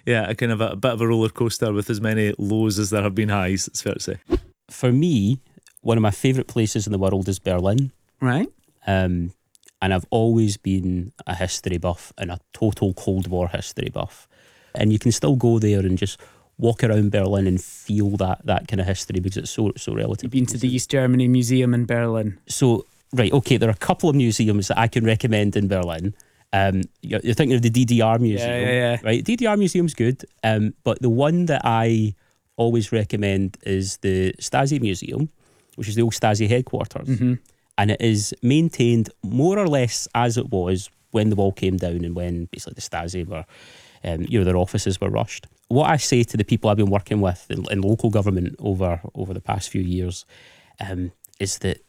Yeah, a kind of a bit of a roller coaster with as many lows as there have been highs, it's fair to say. For me, one of my favourite places in the world is Berlin. Right. And I've always been a history buff and a total Cold War history buff. And you can still go there and just walk around Berlin and feel that kind of history because it's so relative. You've been to the East Germany Museum in Berlin. So, right, okay, there are a couple of museums that I can recommend in Berlin. You're thinking of the DDR Museum, Yeah. right? DDR Museum's good, but the one that I always recommend is the Stasi Museum, which is the old Stasi headquarters. Mm-hmm. And it is maintained more or less as it was when the wall came down and when basically the Stasi were, their offices were rushed. What I say to the people I've been working with in local government over the past few years is that